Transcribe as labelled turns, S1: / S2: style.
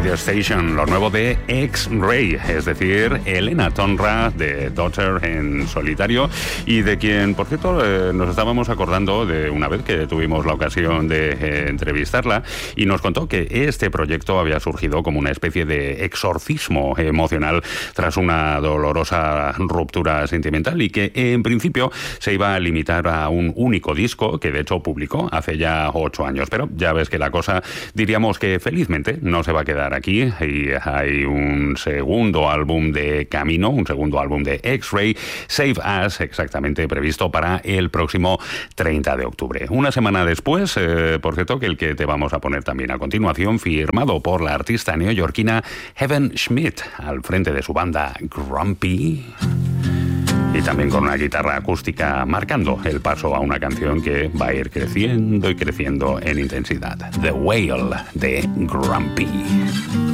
S1: Radio Station, lo nuevo de X-Ray, es decir, Elena Tonra de Daughter en solitario, y de quien, por cierto, nos estábamos acordando de una vez que tuvimos la ocasión de entrevistarla, y nos contó que este proyecto había surgido como una especie de exorcismo emocional tras una dolorosa ruptura sentimental, y que en principio se iba a limitar a un único disco, que de hecho publicó hace ya 8 años. Pero ya ves que la cosa, diríamos que felizmente, no se va a quedar aquí, y hay un segundo álbum de camino, un segundo álbum de X-Ray, Save Us, exactamente previsto para el próximo 30 de octubre. Una semana después, por cierto, que el que te vamos a poner también a continuación, firmado por la artista neoyorquina Heaven Schmidt, al frente de su banda Grumpy, y también con una guitarra acústica marcando el paso a una canción que va a ir creciendo y creciendo en intensidad. The Whale de Grumpy.